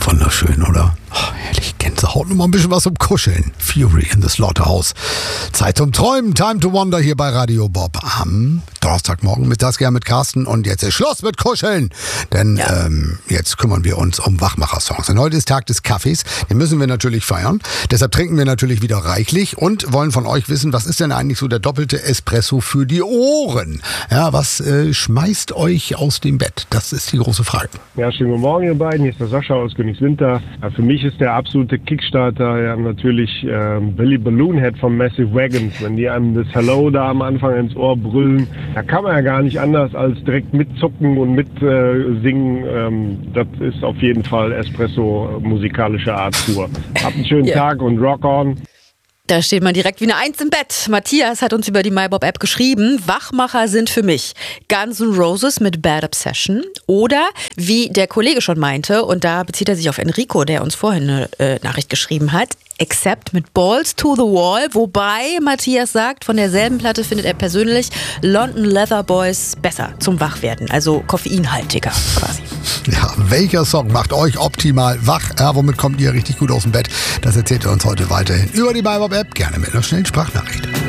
Wunderschön, oder? Oh, herrlich, Gänsehaut. Noch mal ein bisschen was zum Kuscheln. Fury in the Slaughterhouse. Zeit zum Träumen. Time to Wonder hier bei Radio Bob am Donnerstagmorgen mit Saskia, mit Carsten. Und jetzt ist Schluss mit Kuscheln. Denn jetzt kümmern wir uns um Wachmacher-Songs. Denn heute ist Tag des Kaffees. Den müssen wir natürlich feiern. Deshalb trinken wir natürlich wieder reichlich und wollen von euch wissen, was ist denn eigentlich so der doppelte Espresso für die Ohren? Ja, was schmeißt euch aus dem Bett? Das ist die große Frage. Ja, schönen guten Morgen, ihr beiden. Hier ist der Sascha aus Königswinter. Ja, für mich ist der absolute Kickstarter natürlich Billy Balloonhead von Massive Wagons. Wenn die einem das Hello da am Anfang ins Ohr brüllen, da kann man ja gar nicht anders als direkt mitzucken und mitsingen. Das ist auf jeden Fall Espresso musikalische Art pur. Habt einen schönen Tag und rock on. Da steht man direkt wie eine Eins im Bett. Matthias hat uns über die MyBob-App geschrieben, Wachmacher sind für mich Guns N' Roses mit Bad Obsession oder, wie der Kollege schon meinte, und da bezieht er sich auf Enrico, der uns vorhin eine Nachricht geschrieben hat, Accept mit Balls to the Wall, wobei Matthias sagt, von derselben Platte findet er persönlich London Leather Boys besser zum Wachwerden, also koffeinhaltiger quasi. Ja, welcher Song macht euch optimal wach? Ja, womit kommt ihr richtig gut aus dem Bett? Das erzählt ihr uns heute weiterhin über die MyBob-App, gerne mit einer schnellen Sprachnachricht.